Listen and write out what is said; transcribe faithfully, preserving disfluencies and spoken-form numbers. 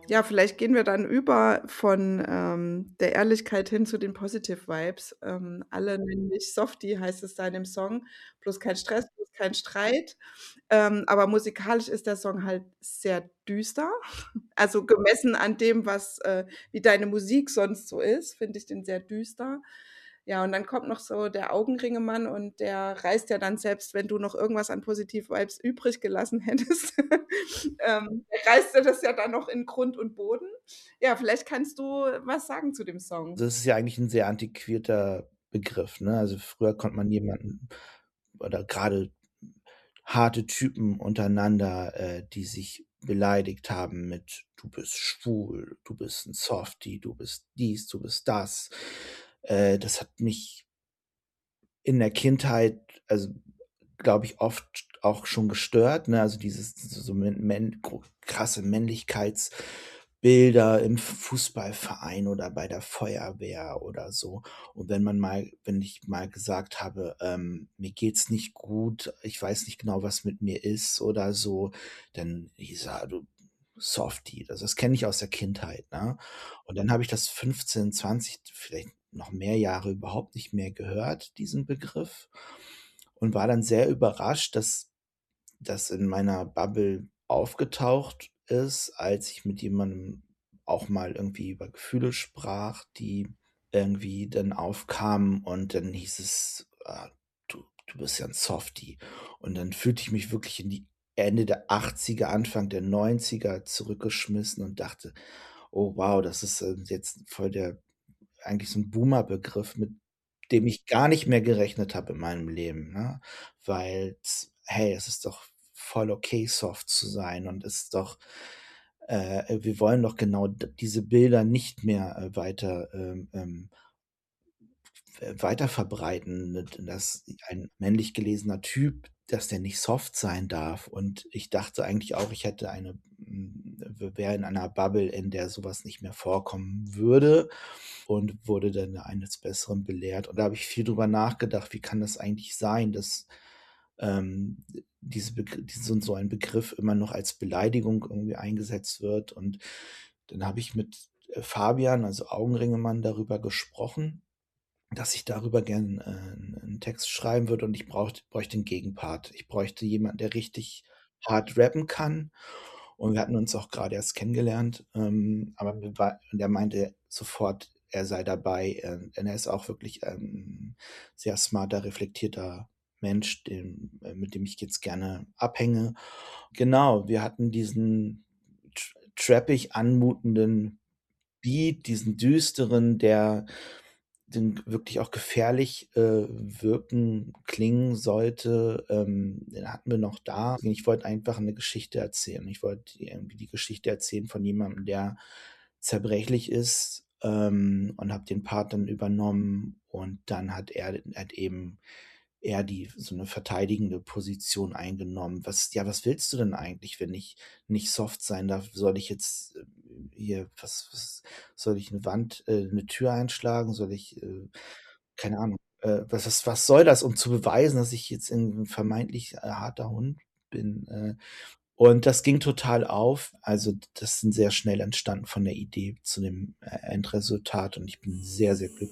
Ja, vielleicht gehen wir dann über von, ähm, der Ehrlichkeit hin zu den Positive Vibes. Ähm, alle nennen mich Softie, heißt es da in dem Song. Bloß kein Stress, bloß kein Streit. Ähm, aber musikalisch ist der Song halt sehr düster. Also, gemessen an dem, was äh, wie deine Musik sonst so ist, finde ich den sehr düster. Ja, und dann kommt noch so der Augenringemann und der reißt ja dann selbst, wenn du noch irgendwas an Positive Vibes übrig gelassen hättest, ähm, reißt er das ja dann noch in Grund und Boden. Ja, vielleicht kannst du was sagen zu dem Song. Das ist ja eigentlich 'n sehr antiquierter Begriff, ne? Also, früher konnte man jemanden oder grade harte Typen untereinander, äh, die sich beleidigt haben mit: „Du bist schwul, du bist 'n Softie, du bist dies, du bist das.“ Äh, das hat mich in der Kindheit, also, glaube ich, oft auch schon gestört, ne? Also, dieses s so männ männ gro krasse Männlichkeitsbilder im F Fußballverein oder bei der Feuerwehr oder so. Und wenn man mal wenn ich mal gesagt habe, ähm: „Mir geht's nicht gut, ich weiß nicht genau, was mit mir ist“ oder so, dann hieß er: „Du Softie.“ Also, das kenne ich aus der Kindheit, ne? Und dann habe ich das fünfzehn, zwanzig, vielleicht noch mehr Jahre überhaupt nicht mehr gehört, diesen Begriff, und war dann sehr überrascht, dass das in meiner Bubble aufgetaucht ist, als ich mit jemandem auch mal irgendwie über Gefühle sprach, die irgendwie dann aufkamen und dann hieß es: „Ah, du du bist ja 'n Softie.“ Und dann fühlte ich mich wirklich in die Ende der Achtziger, Anfang der Neunziger zurückgeschmissen und dachte: „Oh wow, das ist, ähm, jetzt voll der eigentlich so 'n Boomer-Begriff, mit dem ich gar nicht mehr gerechnet habe in meinem Leben“, ne? Weil's hey, es ist doch voll okay, soft zu sein und ist doch äh, wir wollen doch genau d diese Bilder nicht mehr, äh, weiter, ähm, ähm w weiterverbreiten, ne, d dass ein männlich gelesener Typ, dass der nicht soft sein darf. Und ich dachte eigentlich auch, ich hätte eine hm, w wäre in einer Bubble, in der so was nicht mehr vorkommen würde und wurde dann eines Besseren belehrt. Und da habe ich viel drüber nachgedacht: „Wie kann das eigentlich sein, dass, ähm, diese Begr die so 'n so ein Begriff immer noch als Beleidigung irgendwie eingesetzt wird?“ Und dann habe ich mit, äh, Fabian, also Augenringemann, darüber gesprochen, dass ich darüber gern, äh, 'n 'n Text schreiben würde und ich braucht bräuchte 'n Gegenpart. Ich bräuchte jemanden, der richtig hart rappen kann. Und wir hatten uns auch grade erst kennengelernt, ähm, aber mir war und er meinte sofort, er sei dabei, äh, denn er ist auch wirklich, ähm, sehr smarter, reflektierter Mensch, dem äh, mit dem ich jetzt gerne abhänge. Genau, wir hatten diesen tr trappig anmutenden Beat, diesen düsteren, der den wirklich auch gefährlich, äh, wirken klingen sollte, ähm, den hatten wir noch da. Ich wollte einfach 'ne Geschichte erzählen. Ich wollte irgendwie die Geschichte erzählen von jemandem, der zerbrechlich ist, ähm, und habe den Part dann übernommen und dann hat er hat eben eher die so 'ne verteidigende Position eingenommen. „Was ja, was willst du denn eigentlich, wenn ich nicht soft sein darf? Soll ich jetzt, äh, hier was was soll ich 'ne Wand äh, 'ne Tür einschlagen? Soll ich, äh, keine Ahnung, äh, was was was soll das, um zu beweisen, dass ich jetzt 'n vermeintlich, äh, harter Hund bin?“ Äh, und das ging total auf. Also, d das sind sehr schnell entstanden von der Idee zu dem, äh, Endresultat und ich bin sehr, sehr glück